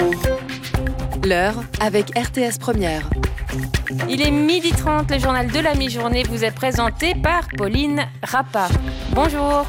L'heure avec RTS Première. Il est 12h30, le journal de la mi-journée vous est présenté par Pauline Rappa. Bonjour.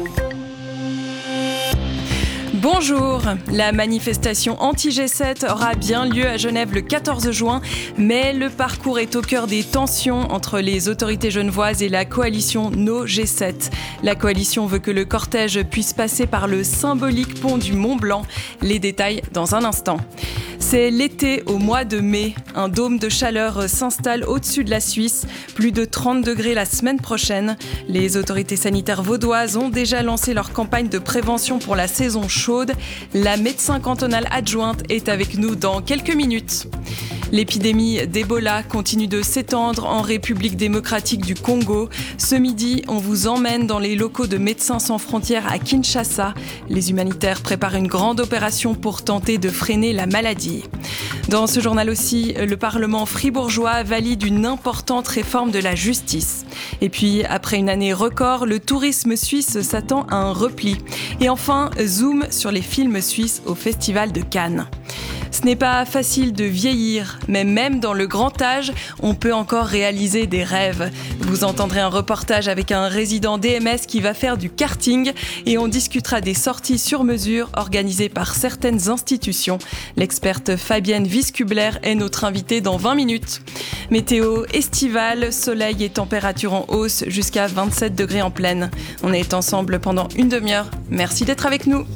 Bonjour, la manifestation anti-G7 aura bien lieu à Genève le 14 juin, mais le parcours est au cœur des tensions entre les autorités genevoises et la coalition No G7. La coalition veut que le cortège puisse passer par le symbolique pont du Mont Blanc. Les détails dans un instant. C'est l'été au mois de mai. Un dôme de chaleur s'installe au-dessus de la Suisse. Plus de 30 degrés la semaine prochaine. Les autorités sanitaires vaudoises ont déjà lancé leur campagne de prévention pour la saison chaude. La médecin cantonale adjointe est avec nous dans quelques minutes. L'épidémie d'Ebola continue de s'étendre en République démocratique du Congo. Ce midi, on vous emmène dans les locaux de Médecins sans frontières à Kinshasa. Les humanitaires préparent une grande opération pour tenter de freiner la maladie. Dans ce journal aussi, le Parlement fribourgeois valide une importante réforme de la justice. Et puis, après une année record, le tourisme suisse s'attend à un repli. Et enfin, zoom sur les films suisses au Festival de Cannes. Ce n'est pas facile de vieillir, mais même dans le grand âge, on peut encore réaliser des rêves. Vous entendrez un reportage avec un résident DMS qui va faire du karting et on discutera des sorties sur mesure organisées par certaines institutions. L'experte Fabienne Wiskubler est notre invitée dans 20 minutes. Météo estivale, soleil et température en hausse jusqu'à 27 degrés en pleine. On est ensemble pendant une demi-heure. Merci d'être avec nous.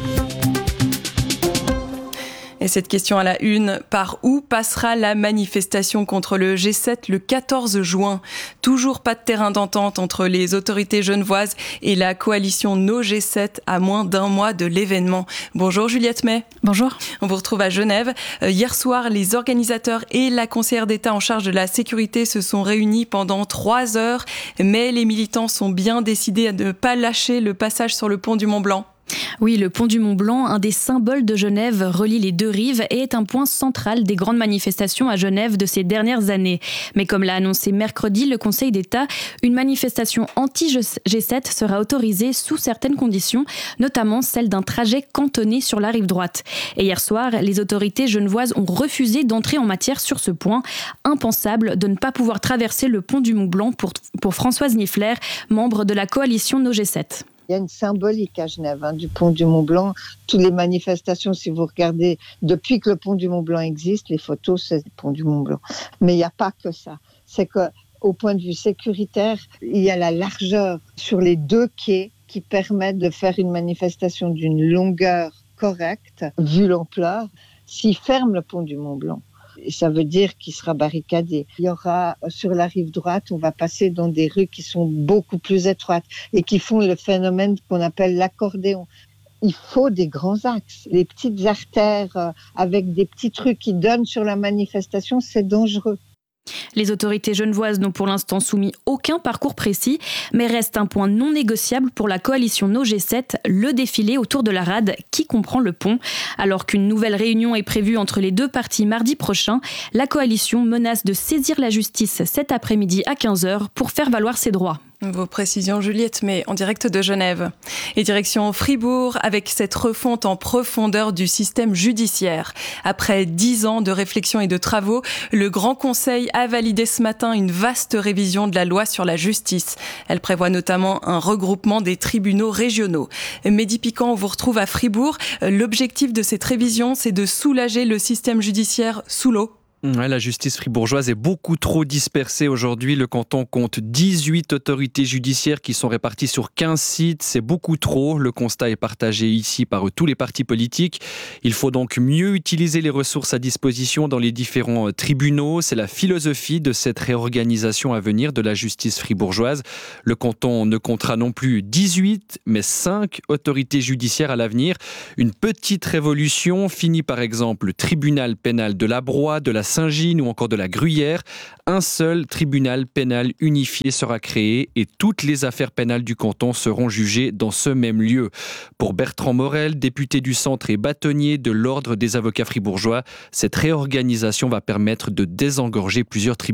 Et cette question à la une, par où passera la manifestation contre le G7 le 14 juin ? Toujours pas de terrain d'entente entre les autorités genevoises et la coalition No G7 à moins d'un mois de l'événement. Bonjour Juliette May. Bonjour. On vous retrouve à Genève. Hier soir, les organisateurs et la conseillère d'État en charge de la sécurité se sont réunis pendant 3 heures, mais les militants sont bien décidés à ne pas lâcher le passage sur le pont du Mont Blanc. Oui, le pont du Mont Blanc, un des symboles de Genève, relie les deux rives et est un point central des grandes manifestations à Genève de ces dernières années. Mais comme l'a annoncé mercredi le Conseil d'État, une manifestation anti-G7 sera autorisée sous certaines conditions, notamment celle d'un trajet cantonné sur la rive droite. Et hier soir, les autorités genevoises ont refusé d'entrer en matière sur ce point. Impensable de ne pas pouvoir traverser le pont du Mont Blanc pour Françoise Niffler, membre de la coalition No G7. Il y a une symbolique à Genève du pont du Mont Blanc. Toutes les manifestations, si vous regardez, depuis que le pont du Mont Blanc existe, les photos, c'est le pont du Mont Blanc. Mais il n'y a pas que ça. C'est qu'au point de vue sécuritaire, il y a la largeur sur les deux quais qui permettent de faire une manifestation d'une longueur correcte, vu l'ampleur. S'ils ferment le pont du Mont Blanc, ça veut dire qu'il sera barricadé. Il y aura, sur la rive droite, on va passer dans des rues qui sont beaucoup plus étroites et qui font le phénomène qu'on appelle l'accordéon. Il faut des grands axes. Les petites artères avec des petits trucs qui donnent sur la manifestation, c'est dangereux. Les autorités genevoises n'ont pour l'instant soumis aucun parcours précis, mais reste un point non négociable pour la coalition No G7, le défilé autour de la rade qui comprend le pont. Alors qu'une nouvelle réunion est prévue entre les deux parties mardi prochain, la coalition menace de saisir la justice cet après-midi à 15h pour faire valoir ses droits. Vos précisions, Juliette, mais en direct de Genève. Et direction Fribourg, avec cette refonte en profondeur du système judiciaire. Après 10 ans de réflexion et de travaux, le Grand Conseil a validé ce matin une vaste révision de la loi sur la justice. Elle prévoit notamment un regroupement des tribunaux régionaux. Mehdi Piquant, on vous retrouve à Fribourg. L'objectif de cette révision, c'est de soulager le système judiciaire sous l'eau. Ouais, la justice fribourgeoise est beaucoup trop dispersée aujourd'hui. Le canton compte 18 autorités judiciaires qui sont réparties sur 15 sites. C'est beaucoup trop. Le constat est partagé ici par tous les partis politiques. Il faut donc mieux utiliser les ressources à disposition dans les différents tribunaux. C'est la philosophie de cette réorganisation à venir de la justice fribourgeoise. Le canton ne comptera non plus 18, mais 5 autorités judiciaires à l'avenir. Une petite révolution finit par exemple le tribunal pénal de la Broye, de la Saint-Gine ou encore de la Gruyère. Un seul tribunal pénal unifié sera créé et toutes les affaires pénales du canton seront jugées dans ce même lieu. Pour Bertrand Morel, député du centre et bâtonnier de l'Ordre des avocats fribourgeois, cette réorganisation va permettre de désengorger plusieurs tribunaux.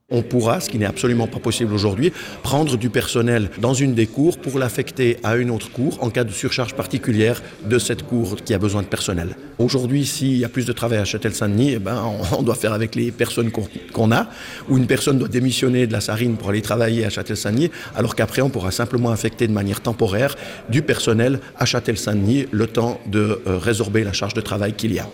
On pourra, ce qui n'est absolument pas possible aujourd'hui, prendre du personnel dans une des cours pour l'affecter à une autre cour en cas de surcharge particulière de cette cour qui a besoin de personnel. Aujourd'hui, s'il y a plus de travail à Châtel-Saint-Denis, on doit faire avec les personnes qu'on a, ou une personne doit démissionner de la Sarine pour aller travailler à Châtel-Saint-Denis, alors qu'après on pourra simplement affecter de manière temporaire du personnel à Châtel-Saint-Denis le temps de résorber la charge de travail qu'il y a.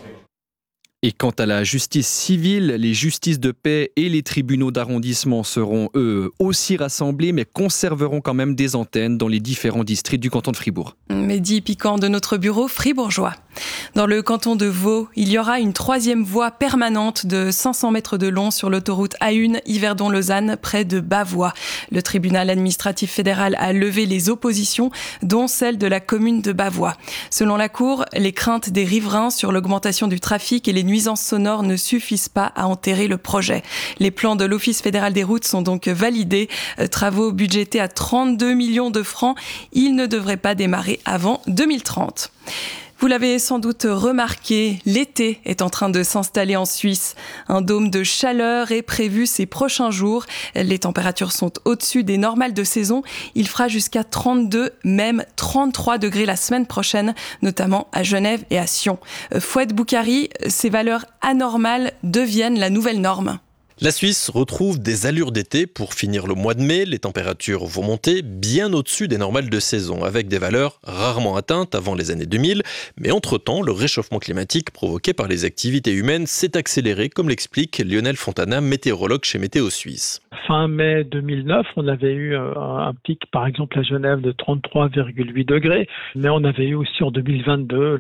Et quant à la justice civile, les justices de paix et les tribunaux d'arrondissement seront, eux, aussi rassemblés, mais conserveront quand même des antennes dans les différents districts du canton de Fribourg. Mehdi Piquant de notre bureau fribourgeois. Dans le canton de Vaud, il y aura une 3e voie permanente de 500 mètres de long sur l'autoroute A1 Yverdon-Lausanne, près de Bavois. Le tribunal administratif fédéral a levé les oppositions, dont celle de la commune de Bavois. Selon la Cour, les craintes des riverains sur l'augmentation du trafic et les nuisances sonores ne suffisent pas à enterrer le projet. Les plans de l'Office fédéral des routes sont donc validés. Travaux budgétés à 32 millions de francs. Ils ne devraient pas démarrer avant 2030. Vous l'avez sans doute remarqué, l'été est en train de s'installer en Suisse. Un dôme de chaleur est prévu ces prochains jours. Les températures sont au-dessus des normales de saison. Il fera jusqu'à 32, même 33 degrés la semaine prochaine, notamment à Genève et à Sion. Fouad Boukari, ces valeurs anormales deviennent la nouvelle norme. La Suisse retrouve des allures d'été pour finir le mois de mai. Les températures vont monter bien au-dessus des normales de saison, avec des valeurs rarement atteintes avant les années 2000. Mais entre-temps, le réchauffement climatique provoqué par les activités humaines s'est accéléré, comme l'explique Lionel Fontana, météorologue chez Météo Suisse. Fin mai 2009, on avait eu un pic, par exemple à Genève, de 33,8 degrés, mais on avait eu aussi en 2022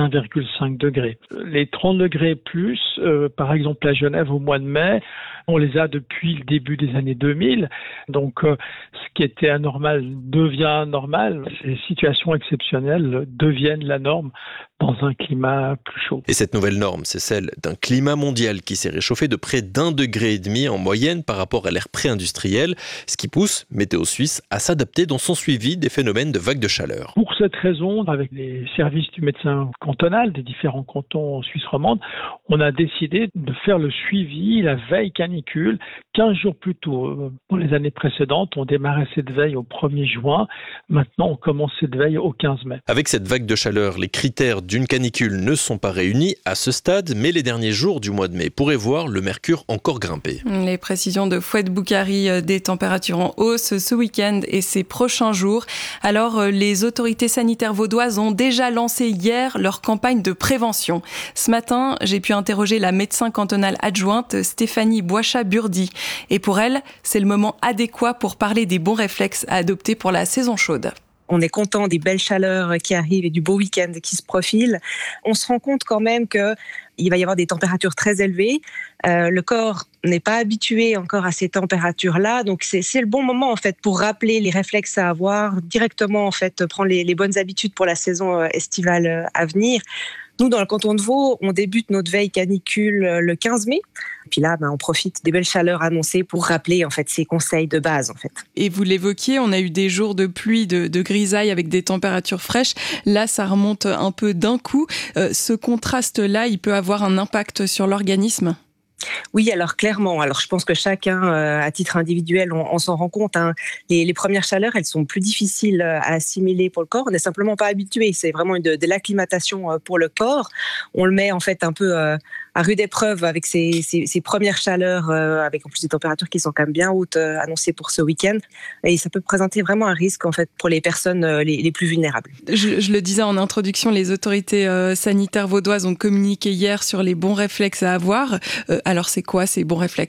31,5 degrés. Les 30 degrés plus, par exemple à Genève au mois de mai, on les a depuis le début des années 2000. Donc, ce qui était anormal devient normal. Ces situations exceptionnelles deviennent la norme dans un climat plus chaud. Et cette nouvelle norme, c'est celle d'un climat mondial qui s'est réchauffé de près d'1,5 degré en moyenne par rapport à l'ère pré-industrielle, ce qui pousse Météo Suisse à s'adapter dans son suivi des phénomènes de vagues de chaleur. Pour cette raison, avec les services du médecin cantonal des différents cantons en Suisse romande, on a décidé de faire le suivi, la veille canicule, 15 jours plus tôt. Pour les années précédentes, on démarrait cette veille au 1er juin. Maintenant, on commence cette veille au 15 mai. Avec cette vague de chaleur, les critères d'une canicule ne sont pas réunis à ce stade, mais les derniers jours du mois de mai pourraient voir le mercure encore grimper. Les précisions de Fouad Boukari, des températures en hausse ce week-end et ces prochains jours. Alors, les autorités sanitaires vaudoises ont déjà lancé hier leur campagne de prévention. Ce matin, j'ai pu interroger la médecin cantonale adjointe Stéphanie Boichat-Burdi. Et pour elle, c'est le moment adéquat pour parler des bons réflexes à adopter pour la saison chaude. On est content des belles chaleurs qui arrivent et du beau week-end qui se profile. On se rend compte quand même qu'il va y avoir des températures très élevées. Le corps n'est pas habitué encore à ces températures-là. Donc, c'est le bon moment, en fait, pour rappeler les réflexes à avoir, directement, en fait, prendre les bonnes habitudes pour la saison estivale à venir. Nous, dans le canton de Vaud, on débute notre veille canicule le 15 mai. Puis là, on profite des belles chaleurs annoncées pour rappeler en fait ces conseils de base. En fait. Et vous l'évoquiez, on a eu des jours de pluie, de grisaille avec des températures fraîches. Là, ça remonte un peu d'un coup. Ce contraste-là, il peut avoir un impact sur l'organisme ? Oui, alors clairement. Alors je pense que chacun, à titre individuel, on s'en rend compte. Hein. Les premières chaleurs, elles sont plus difficiles à assimiler pour le corps. On n'est simplement pas habitué. C'est vraiment de l'acclimatation pour le corps. On le met en fait un peu à rude épreuve avec ces premières chaleurs, avec en plus des températures qui sont quand même bien hautes annoncées pour ce week-end. Et ça peut présenter vraiment un risque en fait pour les personnes les plus vulnérables. Je le disais en introduction, les autorités sanitaires vaudoises ont communiqué hier sur les bons réflexes à avoir. Alors c'est quoi ces bons réflexes ?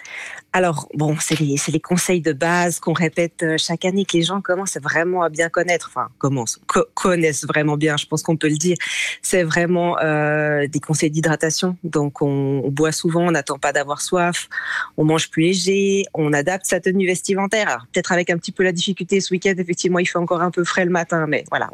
Alors, bon, c'est les conseils de base qu'on répète chaque année, que les gens commencent vraiment à bien connaître. Enfin, connaissent vraiment bien, je pense qu'on peut le dire. C'est vraiment des conseils d'hydratation. Donc, on boit souvent, on n'attend pas d'avoir soif, on mange plus léger, on adapte sa tenue vestimentaire. Alors, peut-être avec un petit peu la difficulté ce week-end, effectivement, il fait encore un peu frais le matin, mais voilà,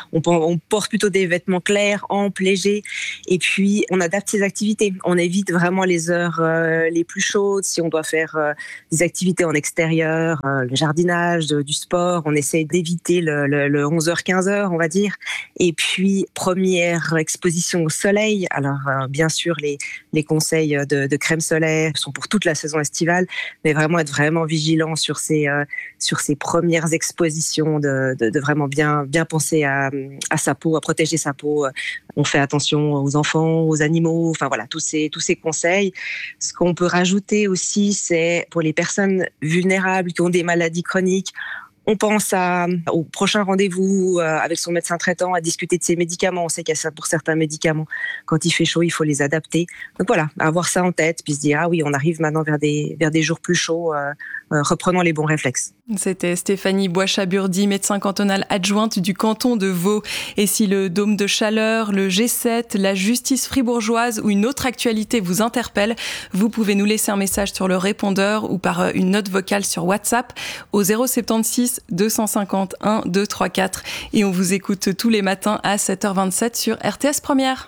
on porte plutôt des vêtements clairs, amples, légers. Et puis, on adapte ses activités. On évite vraiment les heures les plus chaudes, si on doit faire faire des activités en extérieur, le jardinage, du sport. On essaie d'éviter le 11h-15h, on va dire. Et puis, première exposition au soleil. Alors, bien sûr, les conseils de crème solaire sont pour toute la saison estivale, mais vraiment être vraiment vigilant sur ces premières expositions, de vraiment bien penser à sa peau, à protéger sa peau. On fait attention aux enfants, aux animaux, enfin voilà, tous ces conseils. Ce qu'on peut rajouter aussi, c'est pour les personnes vulnérables qui ont des maladies chroniques, on pense au prochain rendez-vous avec son médecin traitant, à discuter de ses médicaments. On sait qu'il y a pour certains médicaments, quand il fait chaud, il faut les adapter. Donc voilà, avoir ça en tête, puis se dire, ah oui, on arrive maintenant vers des jours plus chauds, reprenons les bons réflexes. C'était Stéphanie Bois-Chaburdi, médecin cantonale adjointe du canton de Vaud. Et si le dôme de chaleur, le G7, la justice fribourgeoise ou une autre actualité vous interpelle, vous pouvez nous laisser un message sur le répondeur ou par une note vocale sur WhatsApp au 076 250 1 234. Et on vous écoute tous les matins à 7h27 sur RTS Première.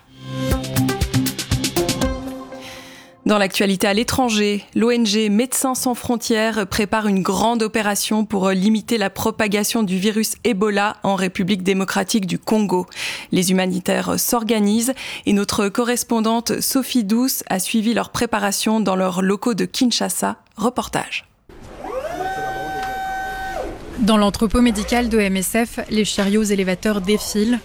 Dans l'actualité à l'étranger, l'ONG Médecins sans frontières prépare une grande opération pour limiter la propagation du virus Ebola en République démocratique du Congo. Les humanitaires s'organisent et notre correspondante Sophie Douce a suivi leur préparation dans leurs locaux de Kinshasa. Reportage. Dans l'entrepôt médical de MSF, les chariots élévateurs défilent.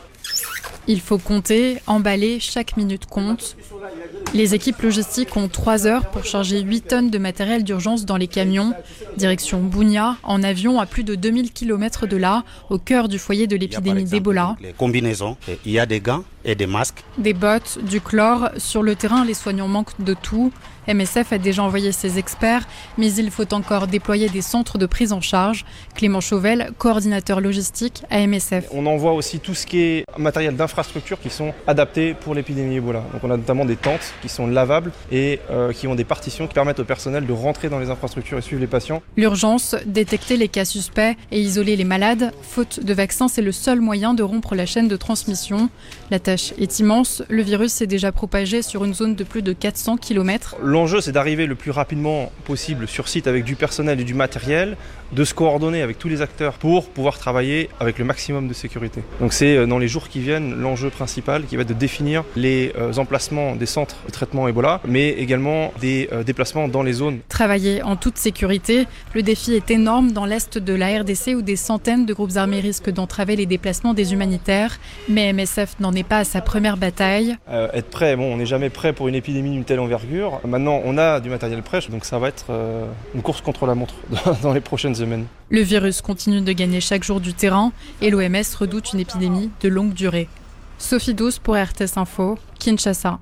Il faut compter, emballer, chaque minute compte. Les équipes logistiques ont 3 heures pour charger 8 tonnes de matériel d'urgence dans les camions. Direction Bunia, en avion à plus de 2000 km de là, au cœur du foyer de l'épidémie d'Ebola. Les combinaisons, il y a des gants et des masques. Des bottes, du chlore. Sur le terrain, les soignants manquent de tout. MSF a déjà envoyé ses experts, mais il faut encore déployer des centres de prise en charge. Clément Chauvel, coordinateur logistique à MSF. On envoie aussi tout ce qui est matériel d'infrastructure qui sont adaptés pour l'épidémie Ebola. Donc on a notamment des tentes qui sont lavables et qui ont des partitions qui permettent au personnel de rentrer dans les infrastructures et suivre les patients. L'urgence, détecter les cas suspects et isoler les malades. Faute de vaccins, c'est le seul moyen de rompre la chaîne de transmission. La tâche est immense. Le virus s'est déjà propagé sur une zone de plus de 400 km. L'enjeu, c'est d'arriver le plus rapidement possible sur site avec du personnel et du matériel, de se coordonner avec tous les acteurs pour pouvoir travailler avec le maximum de sécurité. Donc c'est dans les jours qui viennent l'enjeu principal qui va être de définir les emplacements des centres de traitement Ebola, mais également des déplacements dans les zones. Travailler en toute sécurité, le défi est énorme dans l'est de la RDC où des centaines de groupes armés risquent d'entraver les déplacements des humanitaires. Mais MSF n'en est pas à sa première bataille. Être prêt, on n'est jamais prêt pour une épidémie d'une telle envergure. Maintenant, on a du matériel prêt, donc ça va être une course contre la montre dans les prochaines semaines. Le virus continue de gagner chaque jour du terrain et l'OMS redoute une épidémie de longue durée. Sophie Douce pour RTS Info, Kinshasa.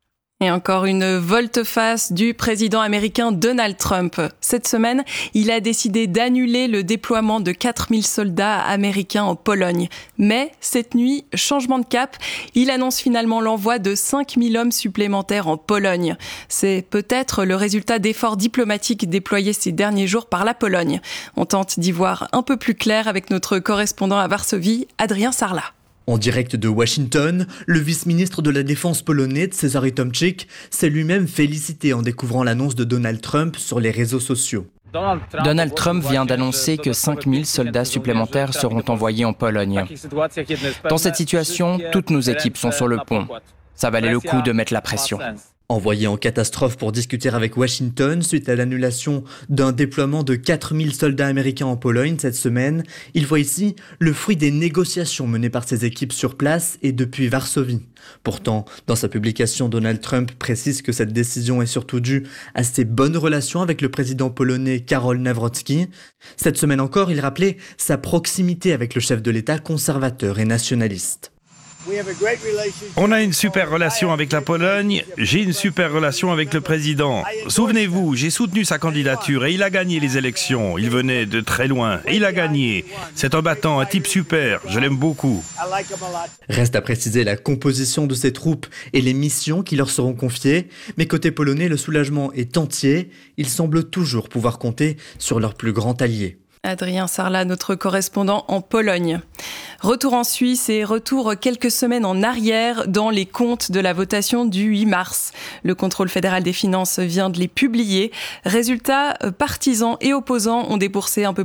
Et encore une volte-face du président américain Donald Trump. Cette semaine, il a décidé d'annuler le déploiement de 4000 soldats américains en Pologne. Mais cette nuit, changement de cap, il annonce finalement l'envoi de 5000 hommes supplémentaires en Pologne. C'est peut-être le résultat d'efforts diplomatiques déployés ces derniers jours par la Pologne. On tente d'y voir un peu plus clair avec notre correspondant à Varsovie, Adrien Sarla. En direct de Washington, le vice-ministre de la Défense polonais, Cezary Tomczyk, s'est lui-même félicité en découvrant l'annonce de Donald Trump sur les réseaux sociaux. Donald Trump vient d'annoncer que 5000 soldats supplémentaires seront envoyés en Pologne. Dans cette situation, toutes nos équipes sont sur le pont. Ça valait le coup de mettre la pression. Envoyé en catastrophe pour discuter avec Washington suite à l'annulation d'un déploiement de 4000 soldats américains en Pologne cette semaine, il voit ici le fruit des négociations menées par ses équipes sur place et depuis Varsovie. Pourtant, dans sa publication, Donald Trump précise que cette décision est surtout due à ses bonnes relations avec le président polonais Karol Nawrocki. Cette semaine encore, il rappelait sa proximité avec le chef de l'État conservateur et nationaliste. On a une super relation avec la Pologne, j'ai une super relation avec le président. Souvenez-vous, j'ai soutenu sa candidature et il a gagné les élections. Il venait de très loin et il a gagné. C'est un battant, un type super, je l'aime beaucoup. Reste à préciser la composition de ces troupes et les missions qui leur seront confiées. Mais côté polonais, le soulagement est entier. Ils semblent toujours pouvoir compter sur leur plus grand allié. Adrien Sarlat, notre correspondant en Pologne. Retour en Suisse et retour quelques semaines en arrière dans les comptes de la votation du 8 mars. Le contrôle fédéral des finances vient de les publier. Résultat, partisans et opposants ont déboursé un peu